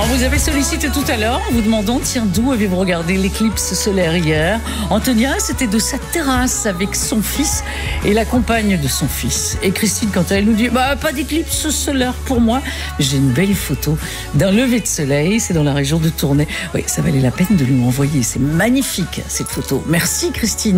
On vous avait sollicité tout à l'heure en vous demandant, tiens, d'où avez-vous regardé l'éclipse solaire hier? Antonia, c'était de sa terrasse avec son fils et la compagne de son fils. Et Christine, quant à elle, nous dit, pas d'éclipse solaire pour moi. J'ai une belle photo d'un lever de soleil, c'est dans la région de Tournai. Oui, ça valait la peine de lui envoyer. C'est magnifique, cette photo. Merci Christine.